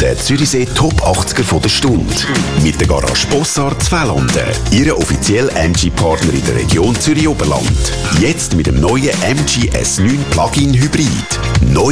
Der Zürichsee Top 80er von der Stunde. Mit der Garage Bossard Zwelanden. Ihre offizielle MG-Partner in der Region Zürich-Oberland. Jetzt mit dem neuen MG S9 Plug-in Hybrid. Neu